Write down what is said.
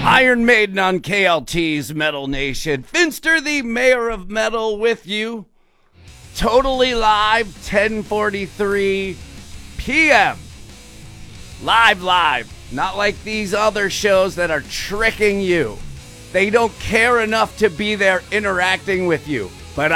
Iron Maiden on KLT's Metal Nation. Finster, the mayor of metal, with you. Totally live, 10:43 p.m. Live. Not like these other shows that are tricking you. They don't care enough to be there interacting with you.